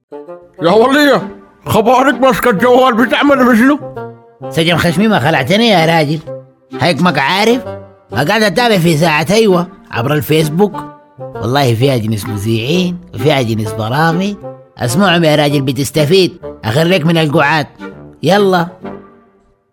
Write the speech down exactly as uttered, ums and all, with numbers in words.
يا ولية، خبارك ماسكة الجوال بتعمل بشنو؟ سجن خشمي ما خلعتني يا راجل. هيك عارف قاعد اتابع في ساعة ايوه عبر الفيسبوك. والله فيها جنس مذيعين وفيها جنس برامج. اسمعهم يا راجل بتستفيد. اخريك من القعاد. يلا.